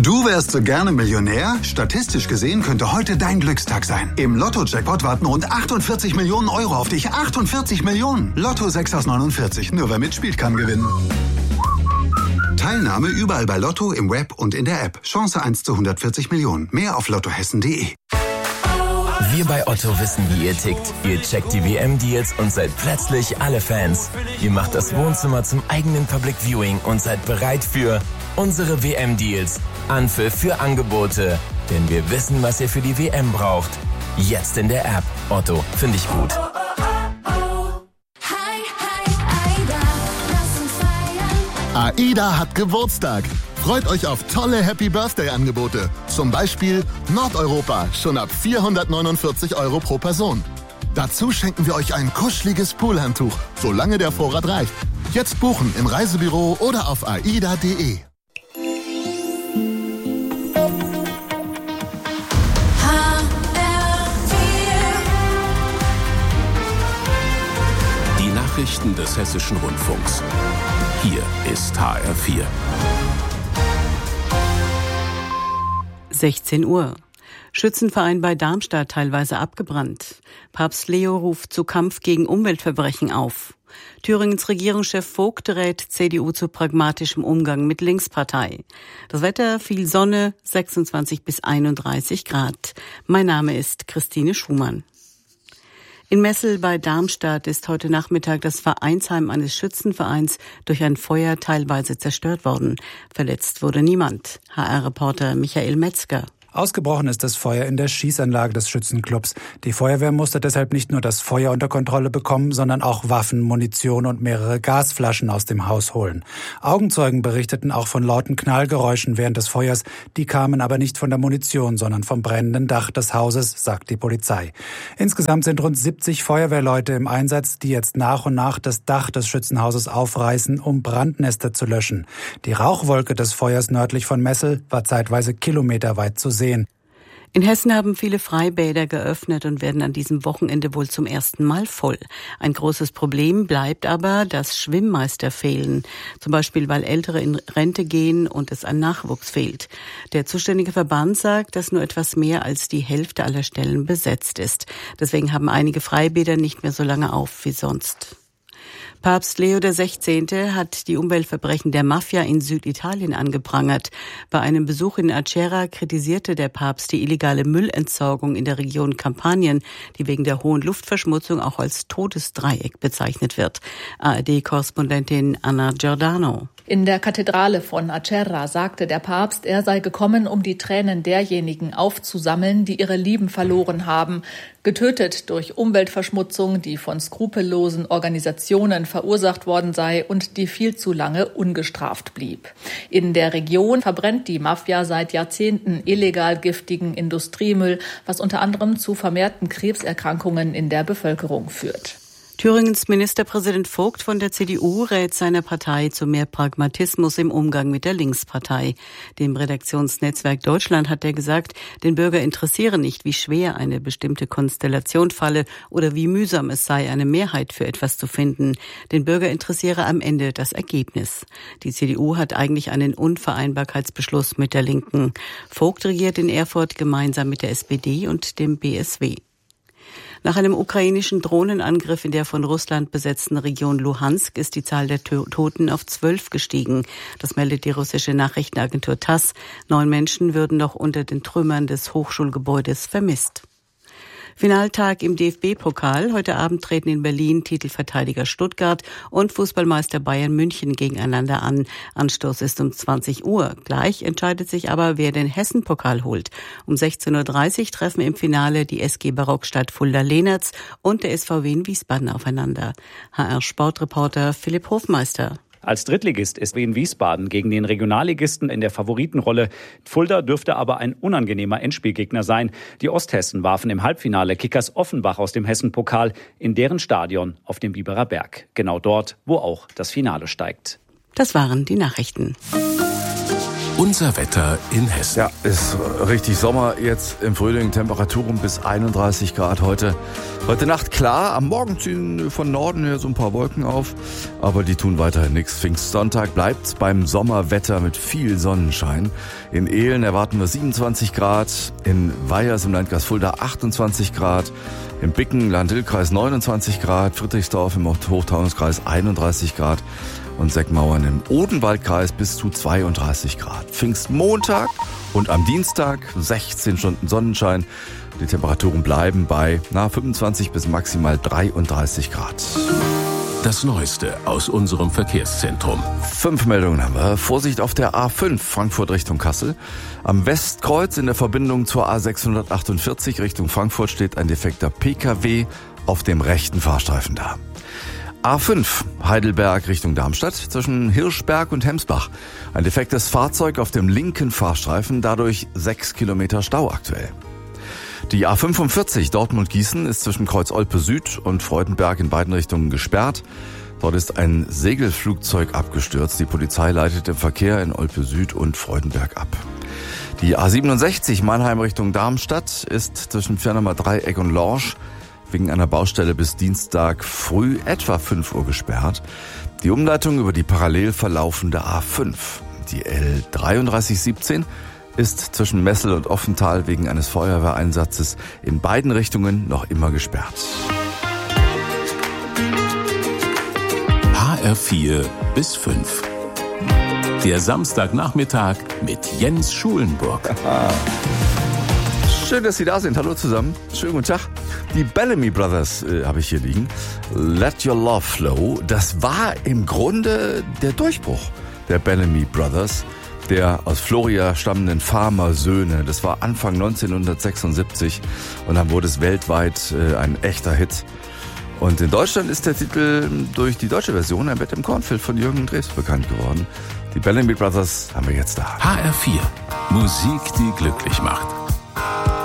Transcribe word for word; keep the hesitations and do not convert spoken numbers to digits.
Du wärst so gerne Millionär? Statistisch gesehen könnte heute dein Glückstag sein. Im Lotto-Jackpot warten rund achtundvierzig Millionen Euro auf dich. achtundvierzig Millionen! Lotto sechs aus neunundvierzig. Nur wer mitspielt, kann gewinnen. Teilnahme überall bei Lotto, im Web und in der App. Chance eins zu hundertvierzig Millionen. Mehr auf lottohessen punkt de. Wir bei Otto wissen, wie ihr tickt. Ihr checkt die W M-Deals und seid plötzlich alle Fans. Ihr macht das Wohnzimmer zum eigenen Public Viewing und seid bereit für unsere W M-Deals. Anpfiff für Angebote. Denn wir wissen, was ihr für die W M braucht. Jetzt in der App. Otto, finde ich gut. AIDA hat Geburtstag. Freut euch auf tolle Happy-Birthday-Angebote. Zum Beispiel Nordeuropa, schon ab vierhundertneunundvierzig Euro pro Person. Dazu schenken wir euch ein kuscheliges Poolhandtuch, solange der Vorrat reicht. Jetzt buchen im Reisebüro oder auf aida punkt de. Die Nachrichten des Hessischen Rundfunks. Hier ist H R vier. sechzehn Uhr. Schützenverein bei Darmstadt teilweise abgebrannt. Papst Leo ruft zu Kampf gegen Umweltverbrechen auf. Thüringens Regierungschef Vogt rät C D U zu pragmatischem Umgang mit Linkspartei. Das Wetter, viel Sonne, sechsundzwanzig bis einunddreißig Grad. Mein Name ist Christine Schumann. In Messel bei Darmstadt ist heute Nachmittag das Vereinsheim eines Schützenvereins durch ein Feuer teilweise zerstört worden. Verletzt wurde niemand. H R-Reporter Michael Metzger. Ausgebrochen ist das Feuer in der Schießanlage des Schützenclubs. Die Feuerwehr musste deshalb nicht nur das Feuer unter Kontrolle bekommen, sondern auch Waffen, Munition und mehrere Gasflaschen aus dem Haus holen. Augenzeugen berichteten auch von lauten Knallgeräuschen während des Feuers. Die kamen aber nicht von der Munition, sondern vom brennenden Dach des Hauses, sagt die Polizei. Insgesamt sind rund siebzig Feuerwehrleute im Einsatz, die jetzt nach und nach das Dach des Schützenhauses aufreißen, um Brandnester zu löschen. Die Rauchwolke des Feuers nördlich von Messel war zeitweise kilometerweit zu sehen. In Hessen haben viele Freibäder geöffnet und werden an diesem Wochenende wohl zum ersten Mal voll. Ein großes Problem bleibt aber, dass Schwimmmeister fehlen. Zum Beispiel, weil Ältere in Rente gehen und es an Nachwuchs fehlt. Der zuständige Verband sagt, dass nur etwas mehr als die Hälfte aller Stellen besetzt ist. Deswegen haben einige Freibäder nicht mehr so lange auf wie sonst. Papst Leo der Sechzehnte hat die Umweltverbrechen der Mafia in Süditalien angeprangert. Bei einem Besuch in Acerra kritisierte der Papst die illegale Müllentsorgung in der Region Kampanien, die wegen der hohen Luftverschmutzung auch als Todesdreieck bezeichnet wird. A R D-Korrespondentin Anna Giordano. In der Kathedrale von Acerra sagte der Papst, er sei gekommen, um die Tränen derjenigen aufzusammeln, die ihre Lieben verloren haben, getötet durch Umweltverschmutzung, die von skrupellosen Organisationen verursacht worden sei und die viel zu lange ungestraft blieb. In der Region verbrennt die Mafia seit Jahrzehnten illegal giftigen Industriemüll, was unter anderem zu vermehrten Krebserkrankungen in der Bevölkerung führt. Thüringens Ministerpräsident Vogt von der C D U rät seiner Partei zu mehr Pragmatismus im Umgang mit der Linkspartei. Dem Redaktionsnetzwerk Deutschland hat er gesagt, den Bürger interessiere nicht, wie schwer eine bestimmte Konstellation falle oder wie mühsam es sei, eine Mehrheit für etwas zu finden. Den Bürger interessiere am Ende das Ergebnis. Die C D U hat eigentlich einen Unvereinbarkeitsbeschluss mit der Linken. Vogt regiert in Erfurt gemeinsam mit der S P D und dem B S W. Nach einem ukrainischen Drohnenangriff in der von Russland besetzten Region Luhansk ist die Zahl der Toten auf zwölf gestiegen. Das meldet die russische Nachrichtenagentur TASS. Neun Menschen würden noch unter den Trümmern des Hochschulgebäudes vermisst. Finaltag im D F B-Pokal. Heute Abend treten in Berlin Titelverteidiger Stuttgart und Fußballmeister Bayern München gegeneinander an. Anstoß ist um zwanzig Uhr. Gleich entscheidet sich aber, wer den Hessen-Pokal holt. Um sechzehn Uhr dreißig treffen im Finale die S G Barockstadt Fulda-Lehnertz und der S V W in Wiesbaden aufeinander. H R-Sportreporter Philipp Hofmeister. Als Drittligist ist Wien Wiesbaden gegen den Regionalligisten in der Favoritenrolle. Fulda dürfte aber ein unangenehmer Endspielgegner sein. Die Osthessen warfen im Halbfinale Kickers Offenbach aus dem Hessen-Pokal in deren Stadion auf dem Biberer Berg. Genau dort, wo auch das Finale steigt. Das waren die Nachrichten. Unser Wetter in Hessen. Ja, ist richtig Sommer jetzt im Frühling. Temperaturen bis einunddreißig Grad heute. Heute Nacht klar. Am Morgen ziehen von Norden her so ein paar Wolken auf. Aber die tun weiterhin nichts. Pfingstsonntag bleibt beim Sommerwetter mit viel Sonnenschein. In Ehlen erwarten wir siebenundzwanzig Grad. In Weyers im Landkreis Fulda achtundzwanzig Grad. Im Bicken, Land-Dill-Kreis neunundzwanzig Grad. Friedrichsdorf im Hochtaunuskreis einunddreißig Grad. Und Seckmauern im Odenwaldkreis bis zu zweiunddreißig Grad. Pfingstmontag und am Dienstag sechzehn Stunden Sonnenschein. Die Temperaturen bleiben bei na, fünfundzwanzig bis maximal dreiunddreißig Grad. Das Neueste aus unserem Verkehrszentrum. Fünf Meldungen haben wir. Vorsicht auf der A fünf Frankfurt Richtung Kassel. Am Westkreuz in der Verbindung zur A sechshundertachtundvierzig Richtung Frankfurt steht ein defekter P K W auf dem rechten Fahrstreifen da. A fünf Heidelberg Richtung Darmstadt zwischen Hirschberg und Hemsbach. Ein defektes Fahrzeug auf dem linken Fahrstreifen, dadurch sechs Kilometer Stau aktuell. Die A fünfundvierzig Dortmund-Gießen ist zwischen Kreuz Olpe Süd und Freudenberg in beiden Richtungen gesperrt. Dort ist ein Segelflugzeug abgestürzt. Die Polizei leitet den Verkehr in Olpe Süd und Freudenberg ab. Die A siebenundsechzig Mannheim Richtung Darmstadt ist zwischen Firnheimer Dreieck und Lorsch wegen einer Baustelle bis Dienstag früh etwa fünf Uhr gesperrt. Die Umleitung über die parallel verlaufende A fünf, die L dreiunddreißig siebzehn, ist zwischen Messel und Offental wegen eines Feuerwehreinsatzes in beiden Richtungen noch immer gesperrt. H R vier bis fünf. Der Samstagnachmittag mit Jens Schulenburg. Schön, dass Sie da sind. Hallo zusammen. Schönen guten Tag. Die Bellamy Brothers äh, habe ich hier liegen. Let Your Love Flow. Das war im Grunde der Durchbruch der Bellamy Brothers, der aus Floria stammenden Farmersöhne. Das war Anfang neunzehnhundertsechsundsiebzig und dann wurde es weltweit äh, ein echter Hit. Und in Deutschland ist der Titel durch die deutsche Version Ein Bett im Kornfeld von Jürgen Drews bekannt geworden. Die Bellamy Brothers haben wir jetzt da. H R vier. Musik, die glücklich macht.